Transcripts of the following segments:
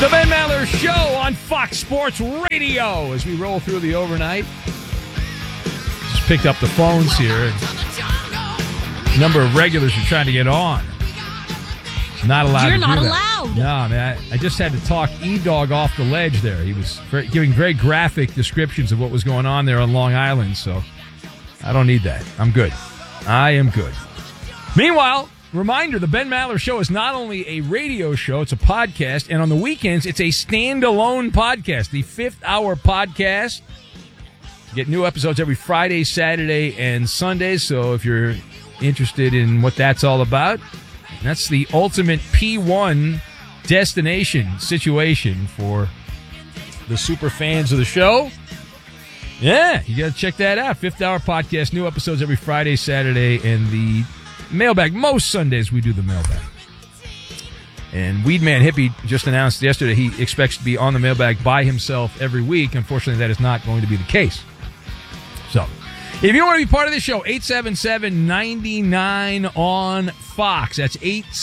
The Ben Maller Show on Fox Sports Radio as we roll through the overnight. Just picked up the phones here. A number of regulars are trying to get on. Not allowed You're to do not that. allowed. No, man. I just had to talk E-Dog off the ledge there. He was giving very graphic descriptions of what was going on there on Long Island, so I don't need that. I'm good. I am good. Meanwhile, reminder, the Ben Maller Show is not only a radio show, it's a podcast, and on the weekends, it's a standalone podcast, the 5th Hour Podcast. You get new episodes every Friday, Saturday, and Sunday, so if you're interested in what that's all about, that's the ultimate P1 destination situation for the super fans of the show. Yeah, you got to check that out. 5th Hour Podcast, new episodes every Friday, Saturday, and the mailbag. Most Sundays we do the mailbag. And Weedman Hippie just announced yesterday he expects to be on the mailbag by himself every week. Unfortunately, that is not going to be the case. So, if you want to be part of this show, 877-99 on Fox. That's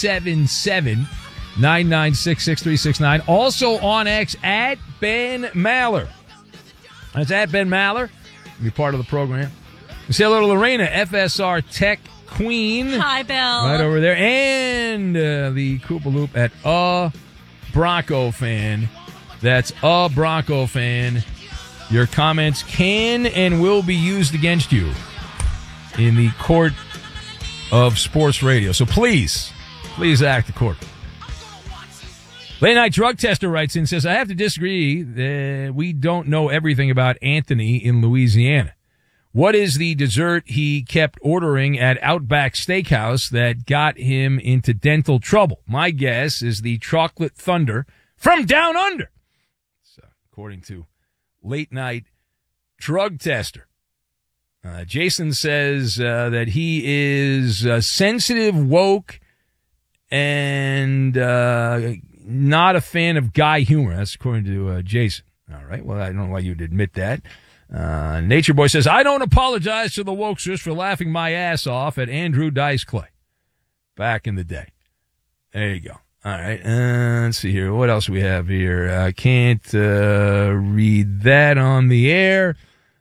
877-996-6369. Also on X, at Ben Maller. That's at Ben Maller. Be part of the program. Say hello to Lorena, FSR Tech Queen. Hi, Bill. Right over there. And the Koopa Loop at a Bronco fan. That's a Bronco fan. Your comments can and will be used against you in the court of sports radio. So please act accordingly. Late Night Drug Tester writes in and says, I have to disagree that we don't know everything about Anthony in Louisiana. What is the dessert he kept ordering at Outback Steakhouse that got him into dental trouble? My guess is the Chocolate Thunder from Down Under. So, according to Late Night Drug Tester. Jason says that he is sensitive, woke, and not a fan of guy humor. That's according to Jason. All right. Well, I don't know why you'd admit that. Nature Boy says, I don't apologize to the wokesters for laughing my ass off at Andrew Dice Clay back in the day. There you go. All right. Let's see here. What else do we have here? I can't read that on the air.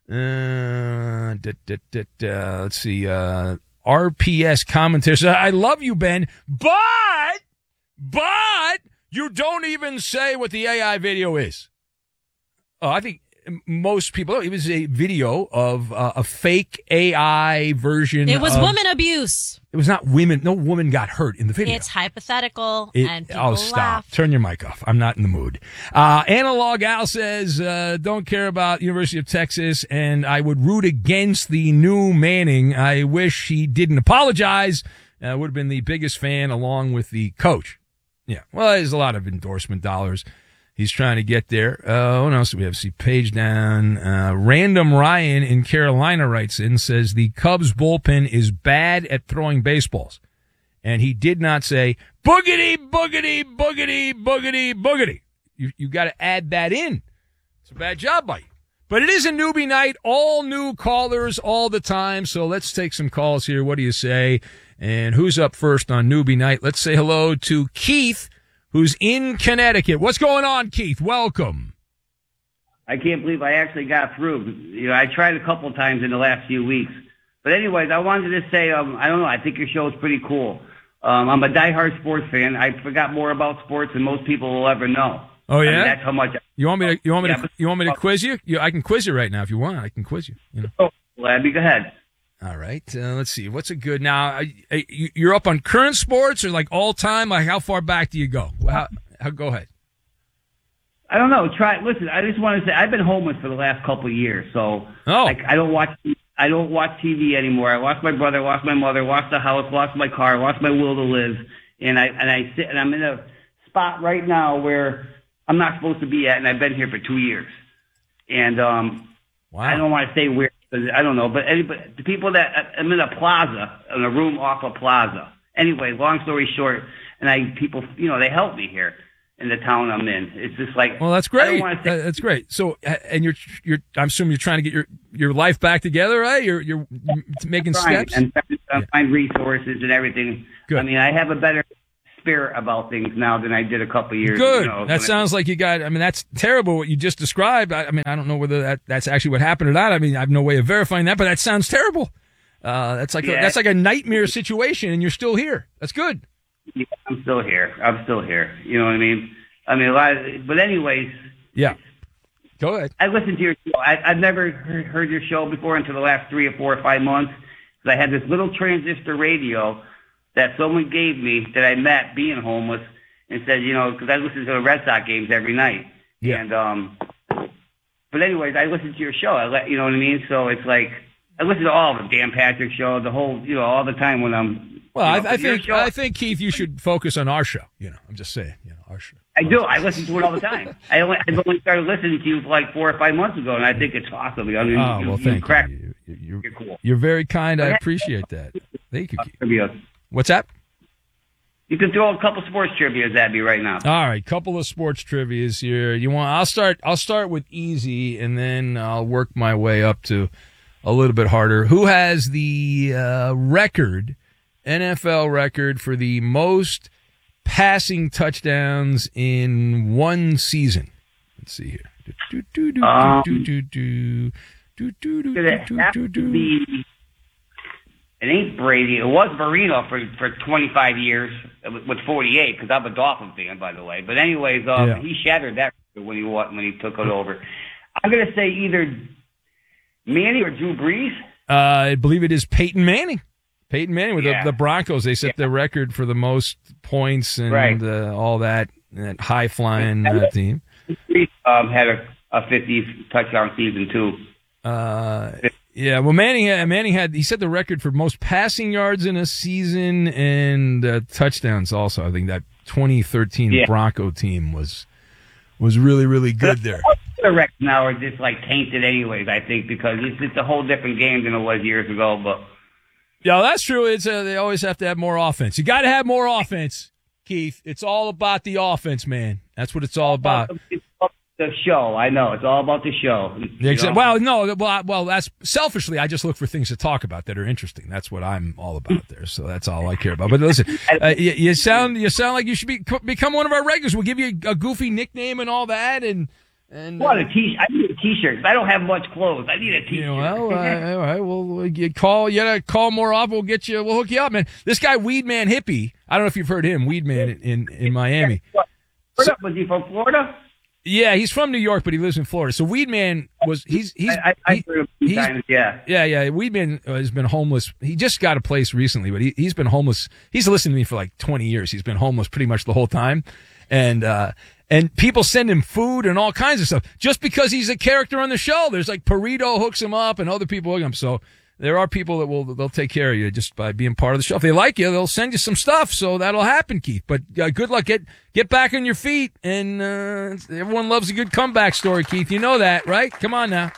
Let's see. RPS commentary says, I love you, Ben, but you don't even say what the AI video is. Oh, I think most people, it was a video of a fake AI version. It was woman abuse. It was not women. No woman got hurt in the video. It's hypothetical, and people stop. laugh. Turn your mic off. I'm not in the mood. Analog Al says, don't care about University of Texas, and I would root against the new Manning. I wish he didn't apologize. Would have been the biggest fan along with the coach. Yeah, well, there's a lot of endorsement dollars he's trying to get there. What else do we have? See, page down. Random Ryan in Carolina writes in, says the Cubs bullpen is bad at throwing baseballs. And he did not say, boogity, boogity, boogity, boogity, boogity. You got to add that in. It's a bad job by you. But it is a newbie night, all new callers all the time. So let's take some calls here. What do you say? And who's up first on newbie night? Let's say hello to Keith, who's in Connecticut. What's going on, Keith? Welcome. I can't believe I actually got through. You know, I tried a couple times in the last few weeks. But anyways, I wanted to say, I don't know, I think your show is pretty cool. I'm a diehard sports fan. I forgot more about sports than most people will ever know. Oh, yeah? I mean, that's how much. You want me to quiz you? I can quiz you right now if you want. I can quiz you. You know. Oh, Labby, go ahead. All right. Let's see. What's a good now? You're up on current sports or like all time? Like how far back do you go? Go ahead. I don't know. Listen, I just want to say I've been homeless for the last couple of years, so I don't watch TV anymore. I lost my brother, lost my mother, lost the house, lost my car, lost my will to live, and I sit and I'm in a spot right now where I'm not supposed to be at, and I've been here for 2 years, and wow. I don't want to say where. I don't know, but the people that I'm in a plaza, in a room off a plaza. Anyway, long story short, people, they help me here in the town I'm in. It's just like, well, that's great. That's great. So, and you're, I'm assuming you're trying to get your life back together, right? You're making steps and find resources and everything. Good. I mean, I have a better spirit about things now than I did a couple of years ago. Good. You know, that sounds like you got, I mean, that's terrible what you just described. I mean, I don't know whether that's actually what happened or not. I mean, I have no way of verifying that, but that sounds terrible. That's like a nightmare situation, and you're still here. That's good. Yeah, I'm still here. You know what I mean? I mean, but anyways. Yeah. Go ahead. I listened to your show. I've never heard your show before until the last 3 or 4 or 5 months. I had this little transistor radio that someone gave me that I met being homeless and said, you know, because I listen to the Red Sox games every night. Yeah. And, but anyways, I listened to your show. You know what I mean? So it's like, I listen to all of the Dan Patrick show, the whole, you know, all the time when I'm. Well, I think, Keith, you should focus on our show. You know, I'm just saying, you know, our show. I do. I listen to it all the time. I've only started listening to you like 4 or 5 months ago, and I think it's awesome. I mean, thank you. You're cool. You're very kind. I appreciate that. Thank you, Keith. What's that? You can throw a couple sports trivias at me right now. All right, couple of sports trivias here. You want? I'll start with easy, and then I'll work my way up to a little bit harder. Who has the NFL record for the most passing touchdowns in one season? Let's see here. It ain't Brady. It was Marino for 25 years with 48, because I'm a Dolphin fan, by the way. But anyways, he shattered that when he took it over. I'm going to say either Manning or Drew Brees. I believe it is Peyton Manning. Peyton Manning with the Broncos. They set the record for the most points and all that high-flying team. Had a 50 touchdown season too. Yeah, well, Manning he set the record for most passing yards in a season and touchdowns also. I think that 2013 Bronco team was really, really good there. The records now are just like tainted anyways, I think, because it's a whole different game than it was years ago. But yeah, that's true. It's they always have to have more offense. You got to have more offense, Keith. It's all about the offense, man. That's what it's all about. The show, I know. It's all about the show. Well, that's selfishly. I just look for things to talk about that are interesting. That's what I'm all about there. So that's all I care about. But listen, you sound like you should become one of our regulars. We'll give you a goofy nickname and all that. And what I need a T-shirt. I don't have much clothes. I need a T-shirt. You know, all right. Well, you gotta call more often. We'll hook you up, man. This guy Weedman Hippie. I don't know if you've heard him. Weedman in Miami. Was he from Florida? Yeah, he's from New York, but he lives in Florida. So Weedman I heard him a few times, yeah. Yeah. Weedman has been homeless. He just got a place recently, but he's been homeless. He's listened to me for like 20 years. He's been homeless pretty much the whole time. And people send him food and all kinds of stuff just because he's a character on the show. There's like Perito hooks him up and other people hook him. So there are people that they'll take care of you just by being part of the show. If they like you, they'll send you some stuff. So that'll happen, Keith. But good luck. Get back on your feet. And everyone loves a good comeback story, Keith. You know that, right? Come on now.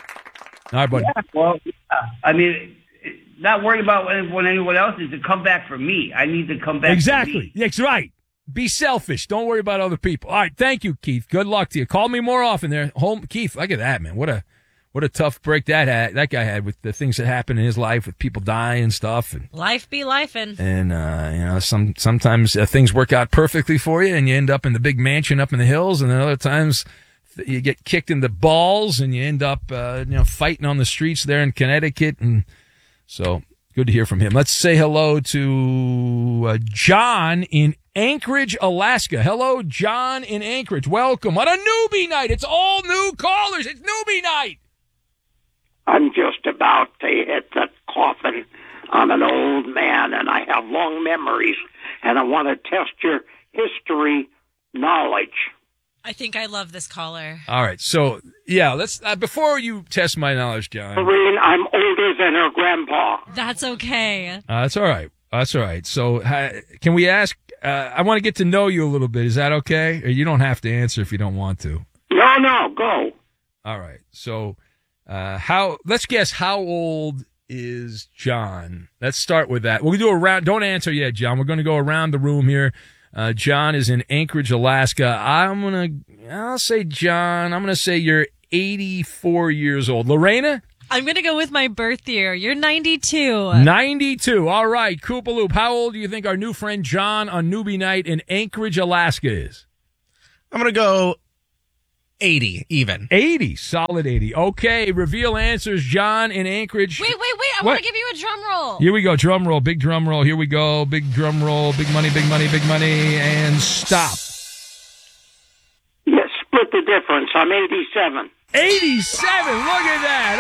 All right, buddy. Yeah, well, I mean, not worried about when anyone else is to come back for me. I need to come back. Exactly. That's right. Be selfish. Don't worry about other people. All right. Thank you, Keith. Good luck to you. Call me more often there. Keith, look at that, man. What a tough break that guy had with the things that happen in his life with people dying and stuff. And life be lifing. And, sometimes things work out perfectly for you and you end up in the big mansion up in the hills. And then other times you get kicked in the balls and you end up, fighting on the streets there in Connecticut. And so good to hear from him. Let's say hello to John in Anchorage, Alaska. Hello, John in Anchorage. Welcome. What a newbie night. It's all new callers. It's newbie night. I'm just about to hit the coffin. I'm an old man, and I have long memories, and I want to test your history knowledge. I think I love this caller. All right. So, yeah, let's before you test my knowledge, John. Maureen, I'm older than her grandpa. That's okay. That's all right. That's all right. So, can we ask? I want to get to know you a little bit. Is that okay? Or you don't have to answer if you don't want to. No, go. All right. So, let's guess how old is John? Let's start with that. We'll do a round. Don't answer yet, John. We're going to go around the room here. John is in Anchorage, Alaska. I'll say, John, I'm going to say you're 84 years old. Lorena? I'm going to go with my birth year. You're 92. 92. All right, Koopaloop. How old do you think our new friend John on Newbie Night in Anchorage, Alaska is? I'm going to go 80, even. 80. Solid 80. Okay, reveal answers. John in Anchorage. Wait. I want to give you a drum roll. Here we go. Drum roll. Big drum roll. Here we go. Big drum roll. Big money, big money, big money. And stop. Yes, split the difference. I'm 87. 87. Look at that.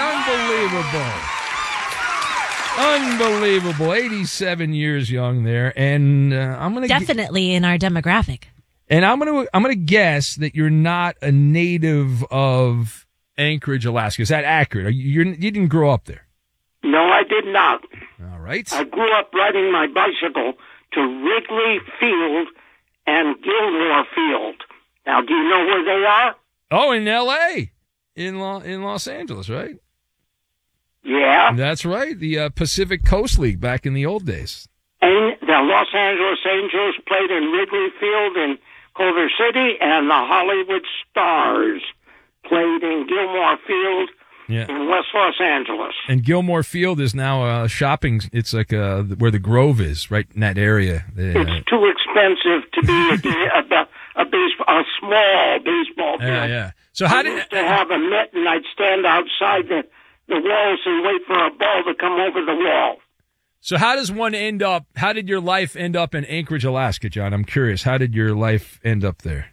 Unbelievable. 87 years young there. And I'm going to definitely in our demographic. And I'm gonna guess that you're not a native of Anchorage, Alaska. Is that accurate? You didn't grow up there? No, I did not. All right. I grew up riding my bicycle to Wrigley Field and Gilmore Field. Now, do you know where they are? Oh, in L.A., in Los Angeles, right? Yeah. That's right. The Pacific Coast League back in the old days. And the Los Angeles Angels played in Wrigley Field in Culver City, and the Hollywood Stars played in Gilmore Field in West Los Angeles. And Gilmore Field is now shopping. It's like where the Grove is, right in that area. It's too expensive to be a small baseball field. Yeah. So how did used to have a net, and I'd stand outside the walls and wait for a ball to come over the wall. So how did your life end up in Anchorage, Alaska, John? I'm curious. How did your life end up there?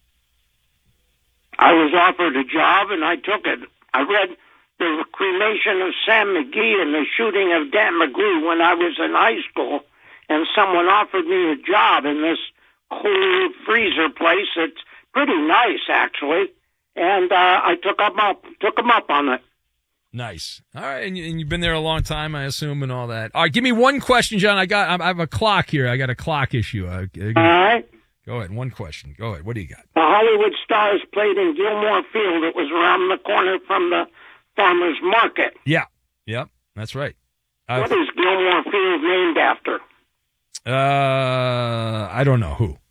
I was offered a job, and I took it. I read the cremation of Sam McGee and the shooting of Dan McGree when I was in high school, and someone offered me a job in this cold freezer place. It's pretty nice, actually, and I took them up on it. Nice. All right, and you've been there a long time, I assume, and all that. All right, give me one question, John. I have a clock here. I got a clock issue. All right. Go ahead. One question. Go ahead. What do you got? The Hollywood Stars played in Gilmore Field. It was around the corner from the farmer's market. Yeah. Yep. That's right. What is Gilmore Field named after? I don't know. Who?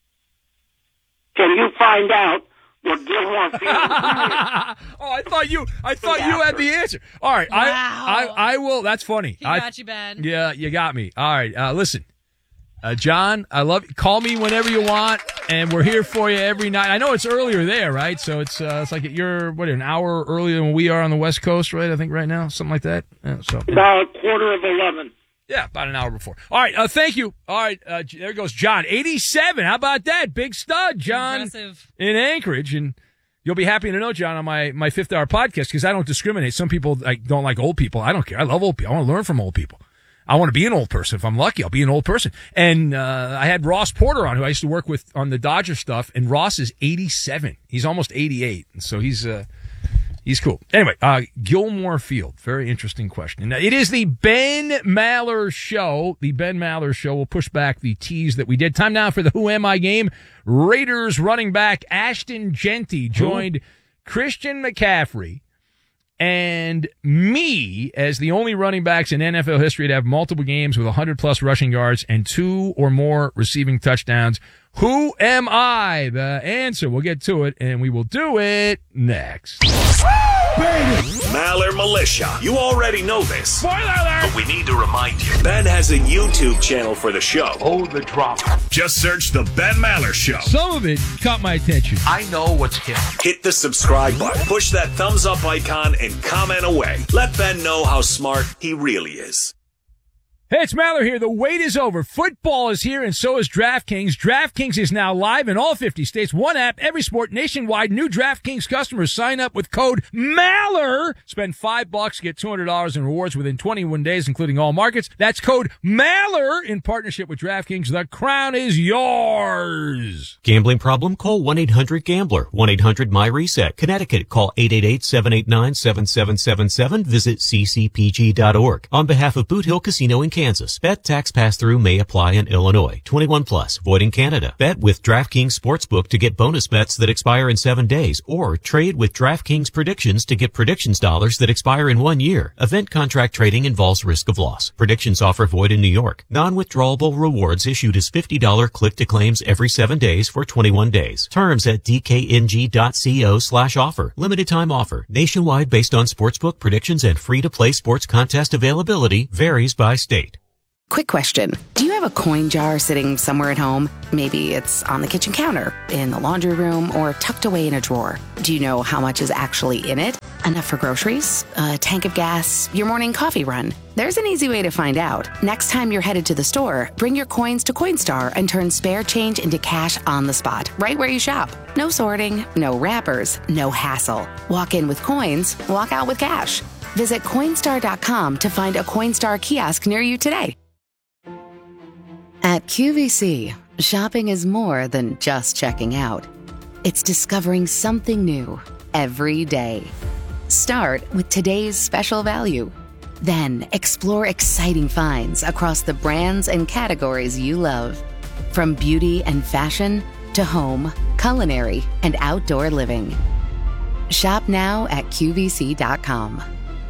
Can you find out what Gilmore Field is? Oh, I thought you had the answer. All right. Wow. I will. That's funny. He got you, Ben. Yeah, you got me. All right. Listen. John, I love you. Call me whenever you want, and we're here for you every night. I know it's earlier there, right? So it's like you're an hour earlier than we are on the West Coast, right? I think right now, something like that. About 11:15. Yeah, about an hour before. All right, thank you. All right, there goes John, 87. How about that? Big stud, John. Impressive. In Anchorage, and you'll be happy to know, John, on my fifth hour podcast, because I don't discriminate. Some people don't like old people. I don't care. I love old people. I want to learn from old people. I want to be an old person. If I'm lucky, I'll be an old person. And I had Ross Porter on, who I used to work with on the Dodger stuff, and Ross is 87. He's almost 88, and so he's cool. Anyway, Gilmore Field, very interesting question. Now, it is the Ben Maller Show. The Ben Maller Show will push back the tease that we did. Time now for the Who Am I game. Raiders running back Ashton Jeanty joined Christian McCaffrey and me as the only running backs in NFL history to have multiple games with 100-plus rushing yards and 2 or more receiving touchdowns. Who am I? The answer. We'll get to it, and we will do it next. Maller Militia. You already know this. Spoiler alert! But we need to remind you. Ben has a YouTube channel for the show. Oh, the drama. Just search The Ben Maller Show. Some of it caught my attention. I know what's hip. Hit the subscribe button. Push that thumbs up icon and comment away. Let Ben know how smart he really is. Hey, it's Maller here. The wait is over. Football is here, and so is DraftKings. DraftKings is now live in all 50 states. One app, every sport, nationwide. New DraftKings customers sign up with code MALLER. Spend $5, get $200 in rewards within 21 days, including all markets. That's code MALLER in partnership with DraftKings. The crown is yours. Gambling problem? Call 1-800-GAMBLER. 1-800-MY-RESET. Connecticut, call 888-789-7777. Visit ccpg.org. On behalf of Boot Hill Casino in Cambridge. Kansas. Bet tax pass-through may apply in Illinois. 21 plus. Void in Canada. Bet with DraftKings Sportsbook to get bonus bets that expire in 7 days, or trade with DraftKings Predictions to get predictions dollars that expire in 1 year. Event contract trading involves risk of loss. Predictions offer void in New York. Non-withdrawable rewards issued as $50 click-to-claims every 7 days for 21 days. Terms at dkng.co/offer. Limited time offer. Nationwide based on sportsbook predictions and free-to-play sports contest availability. Varies by state. Quick question. Do you have a coin jar sitting somewhere at home? Maybe it's on the kitchen counter, in the laundry room, or tucked away in a drawer. Do you know how much is actually in it? Enough for groceries? A tank of gas? Your morning coffee run? There's an easy way to find out. Next time you're headed to the store, bring your coins to Coinstar and turn spare change into cash on the spot, right where you shop. No sorting, no wrappers, no hassle. Walk in with coins, walk out with cash. Visit Coinstar.com to find a Coinstar kiosk near you today. At QVC, shopping is more than just checking out. It's discovering something new every day. Start with today's special value. Then explore exciting finds across the brands and categories you love. From beauty and fashion to home, culinary, and outdoor living. Shop now at QVC.com.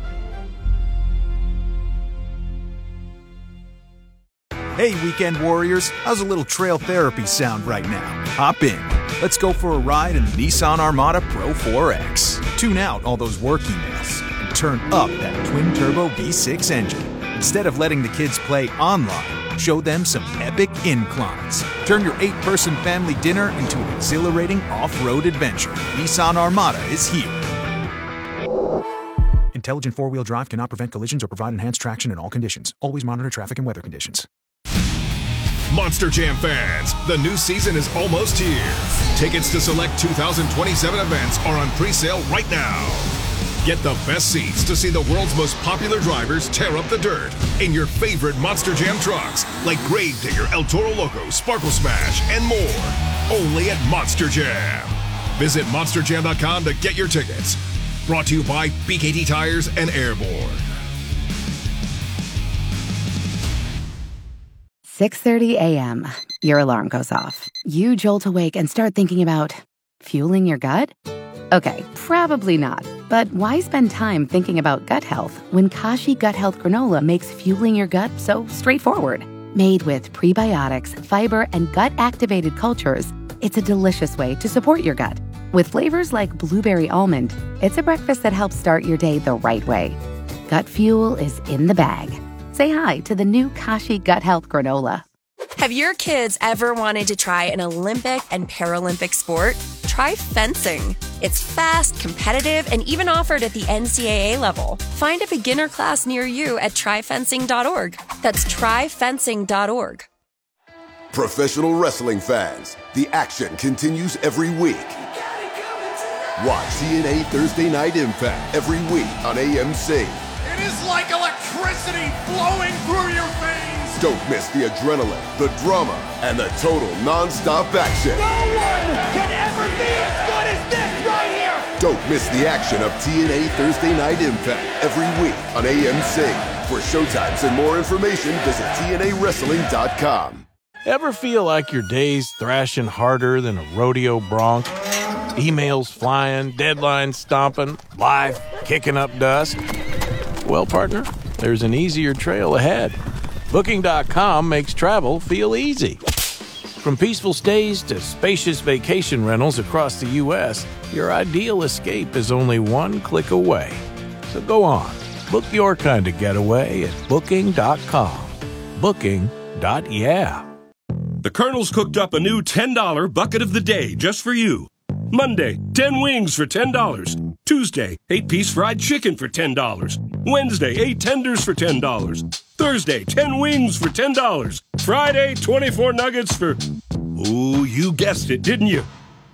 Hey, weekend warriors, how's a little trail therapy sound right now? Hop in. Let's go for a ride in the Nissan Armada Pro 4X. Tune out all those work emails and turn up that twin-turbo V6 engine. Instead of letting the kids play online, show them some epic inclines. Turn your 8-person family dinner into an exhilarating off-road adventure. Nissan Armada is here. Intelligent four-wheel drive cannot prevent collisions or provide enhanced traction in all conditions. Always monitor traffic and weather conditions. Monster Jam fans, the new season is almost here. Tickets to select 2027 events are on pre-sale right now. Get the best seats to see the world's most popular drivers tear up the dirt in your favorite Monster Jam trucks, like Gravedigger, El Toro Loco, Sparkle Smash, and more. Only at Monster Jam. Visit monsterjam.com to get your tickets. Brought to you by BKT Tires and Airborne. 6:30 a.m. Your alarm goes off. You jolt awake and start thinking about fueling your gut? Okay, probably not. But why spend time thinking about gut health when Kashi Gut Health Granola makes fueling your gut so straightforward? Made with prebiotics, fiber, and gut-activated cultures, it's a delicious way to support your gut. With flavors like blueberry almond, it's a breakfast that helps start your day the right way. Gut fuel is in the bag. Say hi to the new Kashi Gut Health Granola. Have your kids ever wanted to try an Olympic and Paralympic sport? Try fencing. It's fast, competitive, and even offered at the NCAA level. Find a beginner class near you at tryfencing.org. That's tryfencing.org. Professional wrestling fans, the action continues every week. Watch TNA Thursday Night Impact every week on AMC. It is like electricity flowing through your veins. Don't miss the adrenaline, the drama, and the total non-stop action. No one can ever be as good as this right here. Don't miss the action of TNA Thursday Night Impact every week on AMC. For showtimes and more information, visit TNAWrestling.com. Ever feel like your day's thrashing harder than a rodeo bronc? Emails flying, deadlines stomping, life kicking up dust? Well, partner, there's an easier trail ahead. Booking.com makes travel feel easy. From peaceful stays to spacious vacation rentals across the U.S., your ideal escape is only one click away. So go on, book your kind of getaway at Booking.com. Booking.yeah. The Colonel's cooked up a new $10 bucket of the day just for you. Monday, 10 wings for $10. Tuesday, 8-piece fried chicken for $10. Wednesday, 8 tenders for $10. Thursday, 10 wings for $10. Friday, 24 nuggets for... Ooh, you guessed it, didn't you?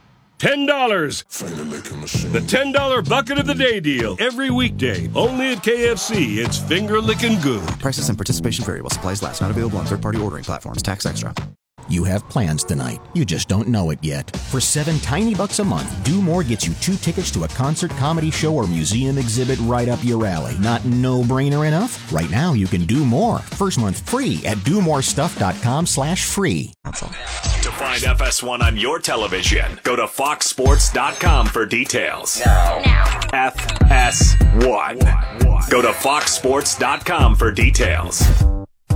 $10. The $10 bucket of the day deal. Every weekday, only at KFC. It's finger-licking good. Prices and participation variable. Supplies last. Not available on third-party ordering platforms. Tax extra. You have plans tonight. You just don't know it yet. For $7 tiny bucks a month, Do More gets you 2 tickets to a concert, comedy show, or museum exhibit right up your alley. Not no-brainer enough? Right now, you can do more. First month free at domorestuff.com/free. To find FS1 on your television, go to foxsports.com for details. Now. FS1. Go to foxsports.com for details.